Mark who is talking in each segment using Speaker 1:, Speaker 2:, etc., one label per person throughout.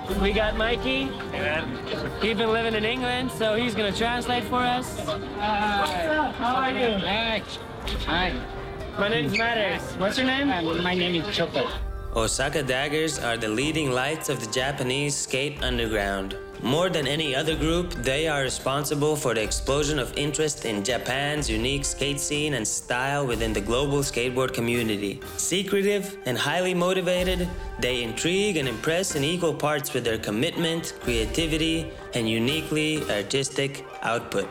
Speaker 1: We got Mikey. He's been living in England, so he's gonna translate for us. Hi. How are you?
Speaker 2: Hi.
Speaker 1: My name's Matters. What's your name?
Speaker 2: My name is Choco.
Speaker 3: Osaka Daggers are the leading lights of the Japanese skate underground. More than any other group, they are responsible for the explosion of interest in Japan's unique skate scene and style within the global skateboard community. Secretive and highly motivated, they intrigue and impress in equal parts with their commitment, creativity, and uniquely artistic output.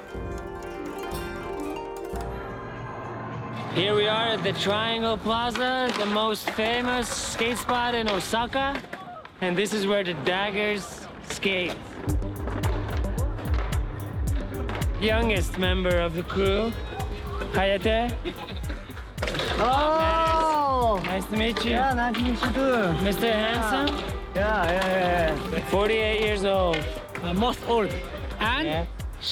Speaker 1: Here we are at the Triangle Plaza, the most famous skate spot in Osaka. And this is where the Daggers skate. Youngest member of the crew, Hayate.
Speaker 2: Oh!
Speaker 1: Nice to meet you.
Speaker 2: Yeah, nice to meet you too.
Speaker 1: Mr. Handsome,
Speaker 2: Yeah.
Speaker 1: 48 years old.
Speaker 2: Most old. And
Speaker 1: Yeah.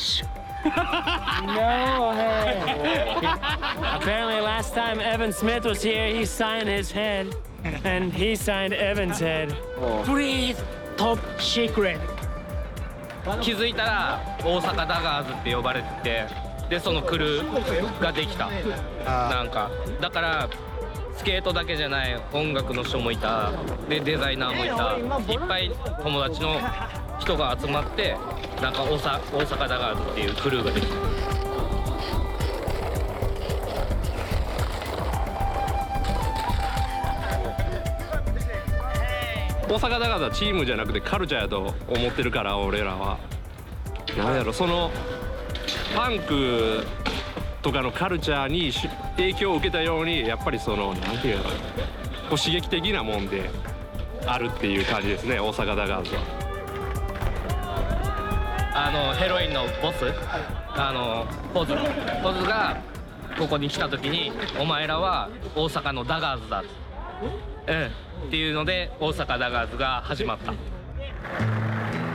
Speaker 1: No, hey. Apparently last time Evan Smith was here, he signed his head. And he signed Evan's head.
Speaker 2: please top secret.
Speaker 4: 気づいたら大阪ダガーズって呼ばれてて、でそのクルーができた。なんかだからスケートだけじゃない音楽の人もいた、でデザイナーもいた、いっぱい友達の人が集まってなんか大阪ダガーズっていうクルーができた。大阪ダガーズはチームじゃなくてカルチャーやと思ってるから、俺らはなんやろ、そのパンクとかのカルチャーに影響を受けたように、やっぱりそのなんていうの、こう刺激的なもんであるっていう感じですね、大阪ダガーズは。ヘロインのボス、ポズがここに来た時に、お前らは大阪のダガーズだ、っていうので大阪ダガーズが始まった。